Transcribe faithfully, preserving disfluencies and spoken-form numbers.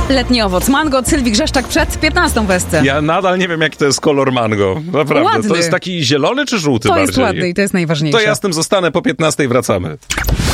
Letni owoc mango, Sylwii Grzeszczak przed piętnastą w Esce. Ja nadal nie wiem, jaki to jest kolor mango. Naprawdę. Ładny. To jest taki zielony czy żółty To bardziej? jest ładny i to jest najważniejsze. To ja z tym zostanę, po piętnastej wracamy.